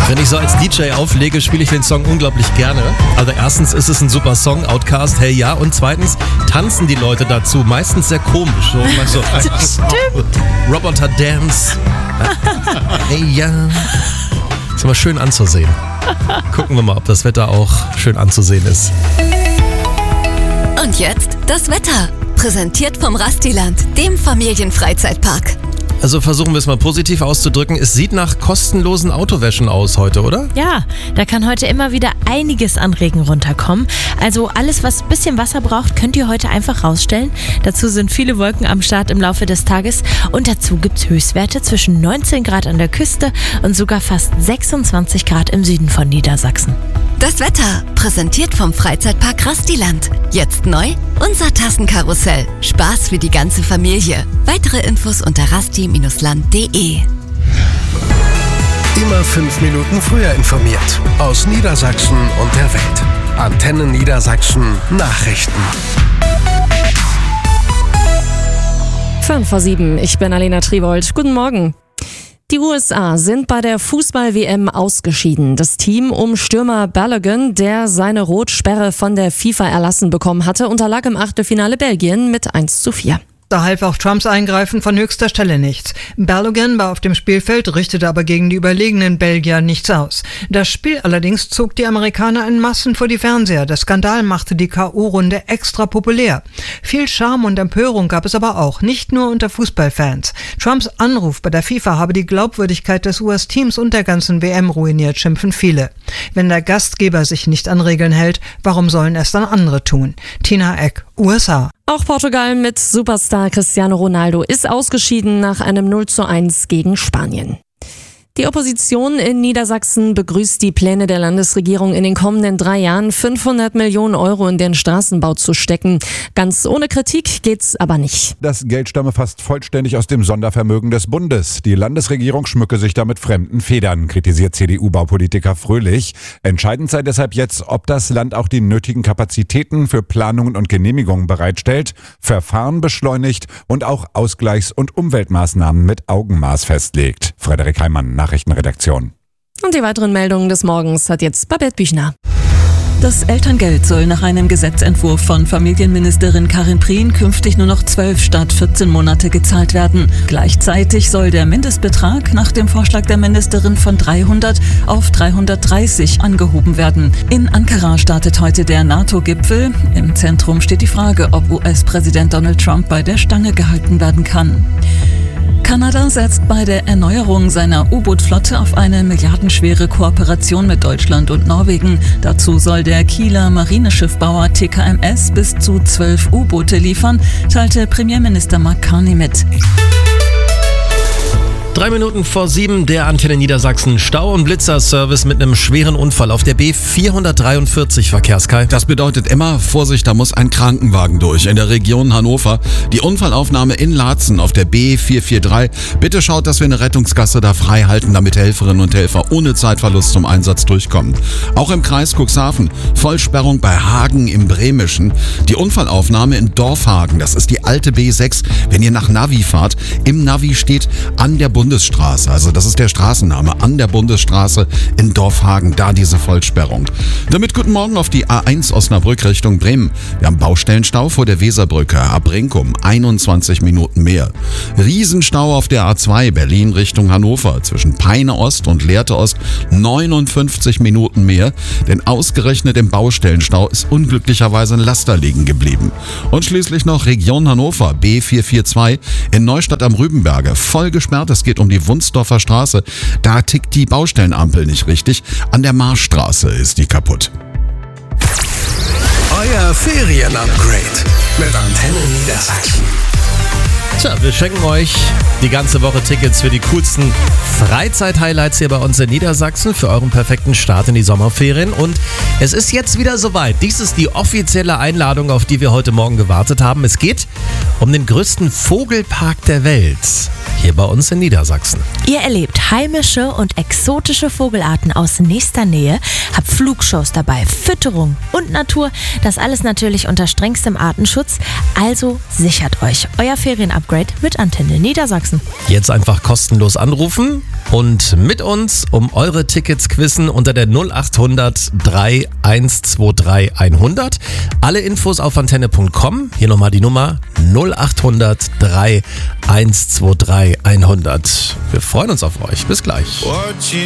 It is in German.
Wenn ich so als DJ auflege, spiele ich den Song unglaublich gerne. Also erstens ist es ein super Song, Outkast, hey ja. Und zweitens tanzen die Leute dazu, meistens sehr komisch. So, Das stimmt. Roboter Dance. Hey ja. Ist immer schön anzusehen. Gucken wir mal, ob das Wetter auch schön anzusehen ist. Und jetzt das Wetter. Präsentiert vom Rastiland, dem Familienfreizeitpark. Also versuchen wir es mal positiv auszudrücken. Es sieht nach kostenlosen Autowäschen aus heute, oder? Ja, da kann heute immer wieder einiges an Regen runterkommen. Also alles, was ein bisschen Wasser braucht, könnt ihr heute einfach rausstellen. Dazu sind viele Wolken am Start im Laufe des Tages. Und dazu gibt es Höchstwerte zwischen 19 Grad an der Küste und sogar fast 26 Grad im Süden von Niedersachsen. Das Wetter, präsentiert vom Freizeitpark Rastiland. Jetzt neu, unser Tassenkarussell. Spaß für die ganze Familie. Weitere Infos unter rasti-land.de. Immer 5 Minuten früher informiert. Aus Niedersachsen und der Welt. Antenne Niedersachsen Nachrichten. 5:07, ich bin Alena Triwold. Guten Morgen. Die USA sind bei der Fußball-WM ausgeschieden. Das Team um Stürmer Balogun, der seine Rotsperre von der FIFA erlassen bekommen hatte, unterlag im Achtelfinale Belgien mit 1:4. Da half auch Trumps Eingreifen von höchster Stelle nichts. Balogun war auf dem Spielfeld, richtete aber gegen die überlegenen Belgier nichts aus. Das Spiel allerdings zog die Amerikaner in Massen vor die Fernseher. Der Skandal machte die K.O.-Runde extra populär. Viel Charme und Empörung gab es aber auch, nicht nur unter Fußballfans. Trumps Anruf bei der FIFA habe die Glaubwürdigkeit des US-Teams und der ganzen WM ruiniert, schimpfen viele. Wenn der Gastgeber sich nicht an Regeln hält, warum sollen es dann andere tun? Tina Eck, USA. Auch Portugal mit Superstar Cristiano Ronaldo ist ausgeschieden nach einem 0:1 gegen Spanien. Die Opposition in Niedersachsen begrüßt die Pläne der Landesregierung, in den kommenden 3 Jahren 500 Millionen Euro in den Straßenbau zu stecken. Ganz ohne Kritik geht's aber nicht. Das Geld stamme fast vollständig aus dem Sondervermögen des Bundes. Die Landesregierung schmücke sich damit fremden Federn, kritisiert CDU-Baupolitiker Fröhlich. Entscheidend sei deshalb jetzt, ob das Land auch die nötigen Kapazitäten für Planungen und Genehmigungen bereitstellt, Verfahren beschleunigt und auch Ausgleichs- und Umweltmaßnahmen mit Augenmaß festlegt. Frederik Heimann, Nachrichtenredaktion. Und die weiteren Meldungen des Morgens hat jetzt Babette Büchner. Das Elterngeld soll nach einem Gesetzentwurf von Familienministerin Karin Prien künftig nur noch 12 statt 14 Monate gezahlt werden. Gleichzeitig soll der Mindestbetrag nach dem Vorschlag der Ministerin von 300 auf 330 angehoben werden. In Ankara startet heute der NATO-Gipfel. Im Zentrum steht die Frage, ob US-Präsident Donald Trump bei der Stange gehalten werden kann. Kanada setzt bei der Erneuerung seiner U-Boot-Flotte auf eine milliardenschwere Kooperation mit Deutschland und Norwegen. Dazu soll der Kieler Marineschiffbauer TKMS bis zu 12 U-Boote liefern, teilte Premierminister Mark Carney mit. 3 Minuten vor 7, der Antenne Niedersachsen Stau- und Blitzerservice mit einem schweren Unfall auf der B443, Verkehrskai. Das bedeutet immer Vorsicht, da muss ein Krankenwagen durch in der Region Hannover. Die Unfallaufnahme in Laatzen auf der B443. Bitte schaut, dass wir eine Rettungsgasse da frei halten, damit Helferinnen und Helfer ohne Zeitverlust zum Einsatz durchkommen. Auch im Kreis Cuxhaven, Vollsperrung bei Hagen im Bremischen. Die Unfallaufnahme in Dorfhagen, das ist die alte B6. Wenn ihr nach Navi fahrt, im Navi steht an der Bundesstraße, also das ist der Straßenname, an der Bundesstraße in Dorfhagen, da diese Vollsperrung. Damit guten Morgen auf die A1 Osnabrück Richtung Bremen. Wir haben Baustellenstau vor der Weserbrücke, ab Brinkum, 21 Minuten mehr. Riesenstau auf der A2 Berlin Richtung Hannover, zwischen Peine Ost und Lehrte Ost, 59 Minuten mehr, denn ausgerechnet im Baustellenstau ist unglücklicherweise ein Laster liegen geblieben. Und schließlich noch Region Hannover, B442 in Neustadt am Rübenberge, voll gesperrt, es geht um die Wunsdorfer Straße, da tickt die Baustellenampel nicht richtig, an der Marschstraße ist die kaputt. Euer Ferien-Upgrade mit Antenne Niedersachsen. Tja, wir schenken euch die ganze Woche Tickets für die coolsten Freizeit-Highlights hier bei uns in Niedersachsen für euren perfekten Start in die Sommerferien. Und es ist jetzt wieder soweit. Dies ist die offizielle Einladung, auf die wir heute Morgen gewartet haben. Es geht um den größten Vogelpark der Welt hier bei uns in Niedersachsen. Ihr erlebt heimische und exotische Vogelarten aus nächster Nähe, habt Flugshows dabei, Fütterung und Natur. Das alles natürlich unter strengstem Artenschutz. Also sichert euch euer Ferienupgrade Upgrade mit Antenne Niedersachsen. Jetzt einfach kostenlos anrufen und mit uns um eure Tickets quizzen unter der 0800 3123 100. Alle Infos auf antenne.com. Hier nochmal die Nummer 0800 3123 100. Wir freuen uns auf euch. Bis gleich.